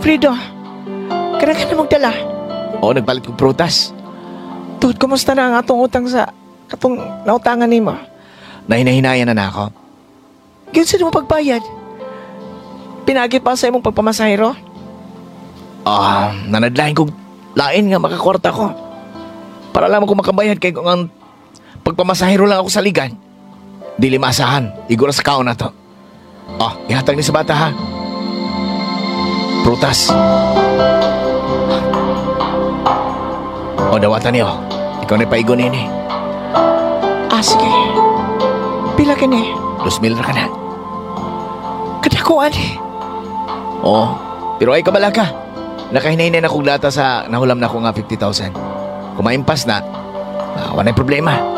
Alfredo, kaya ka na magdala. O, nagpalit kong prutas. Tut, kumusta na ang atong utang sa katong nautangan ni mo? Nahinahinayan na ako. Yun sino mo pagbayad? Pinagit pa sa imong pagpamasahero? Nanadlahin kong lain nga makakwarta ko. Para lamang ko makabayad kay kung ang pagpamasahero lang ako sa ligan. Dili maasahan, igura sa kaon na to. Ihatag ni sa bata ha. Prutas. Dawatan niyo. Ikaw na paigon ini. Sige. Pila ka ni? 2,000 ra ka na. Kadakuan eh. Pero ay kabala ka. Nakahinay na akong data sa nahulam na ako nga 50,000. Kung maimpas na, wala problema.